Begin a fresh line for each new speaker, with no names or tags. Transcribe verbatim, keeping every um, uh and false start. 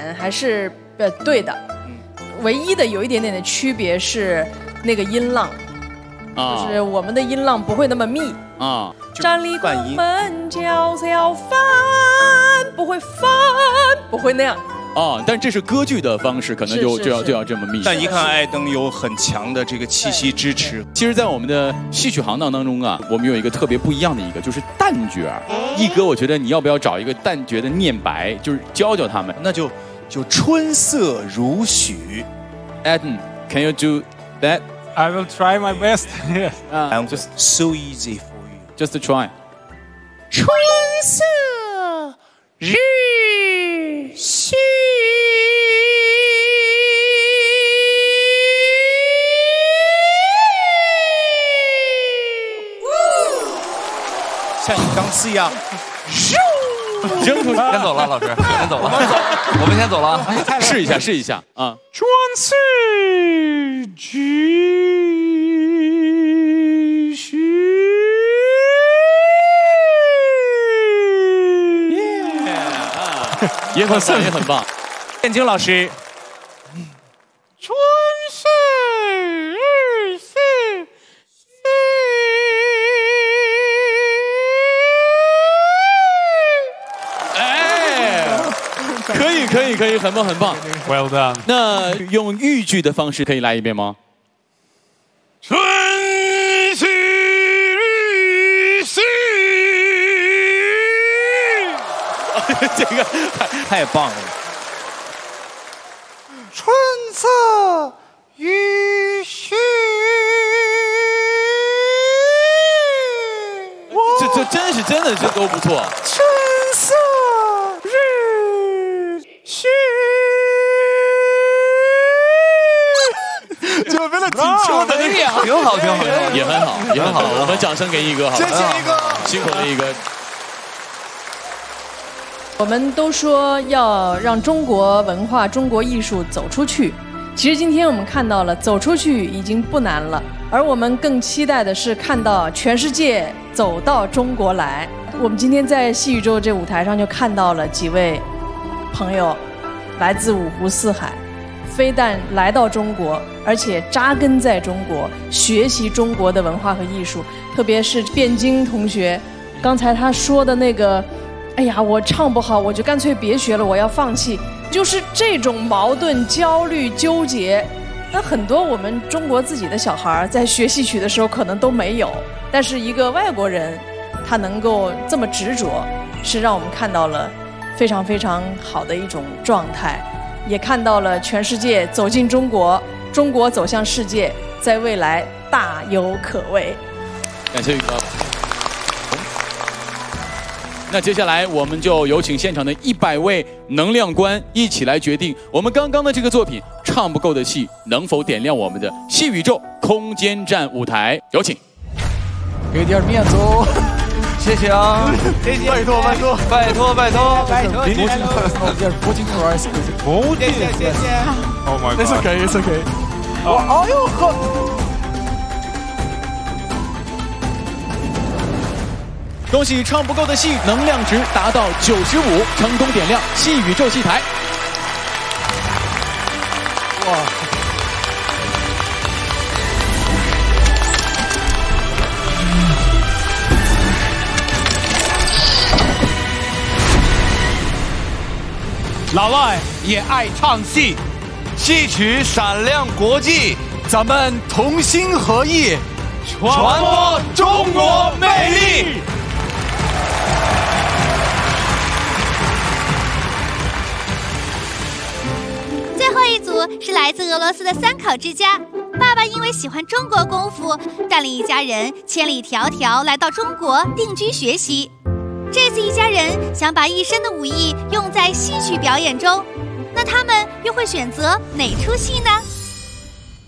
点还是呃对的，唯一的有一点点的区别是那个音浪，啊、就是我们的音浪不会那么密啊。站立宫门叫小翻，不会翻，不会那样。
哦，但这是歌剧的方式，可能就就要就要这么密。
但一看艾登有很强的这个气息支持。
其实，在我们的戏曲行当当中啊，我们有一个特别不一样的一个，就是旦角。一哥，我觉得你要不要找一个旦角的念白，就是教教他们？
那就就春色如许。
Eden, can you do that?
I will try my best. Yes.
Uh, I'm just so easy for you.
Just try.
春色日许。像你刚是一样，
扔出去，
先走了，老师，先走了，我们先走了，
试一下，试一下啊。
春色日许，
也很棒，也很棒。
燕京老师，
春色日许。
可以，可以，可以，很棒，很棒。
Well done。
那用豫剧的方式可以来一遍吗？
春去日许，
这个
太棒了。
春色日许。
这这真是真的是都不错。
春色日许。
就为了紧凑的那
个，挺好，挺好，
也很好，也很好。我们掌声给一哥，好，
谢谢一哥，
辛苦了一哥。
我们都说要让中国文化、中国艺术走出去，其实今天我们看到了，走出去已经不难了，而我们更期待的是看到全世界走到中国来。我们今天在戏宇宙这舞台上就看到了几位朋友，来自五湖四海。非但来到中国，而且扎根在中国，学习中国的文化和艺术。特别是卞晶同学，刚才他说的那个，哎呀，我唱不好，我就干脆别学了，我要放弃。就是这种矛盾、焦虑、纠结，那很多我们中国自己的小孩在学戏曲的时候可能都没有，但是一个外国人，他能够这么执着，是让我们看到了非常非常好的一种状态。也看到了全世界走进中国，中国走向世界，在未来大有可为。
感谢宇哥。那接下来我们就有请现场的一百位能量官一起来决定，我们刚刚的这个作品《唱不够的戏》能否点亮我们的戏宇宙空间站舞台。有请。
给点面子哦。谢谢啊！
谢谢，拜托拜托
拜托拜托拜托！
谢谢谢谢。Oh my god！
It's okay, it's okay。
哦呦呵！
恭喜唱不够的戏能量值达到九十五，成功点亮戏宇宙戏台。
哇！
老外也爱唱戏，戏曲闪亮国际，咱们同心合意，传播中国魅力。
最后一组是来自俄罗斯的三口之家，爸爸因为喜欢中国功夫，带领一家人千里迢迢来到中国定居学习。这次一家人想把一身的武艺用在戏曲表演中，那他们又会选择哪出戏呢？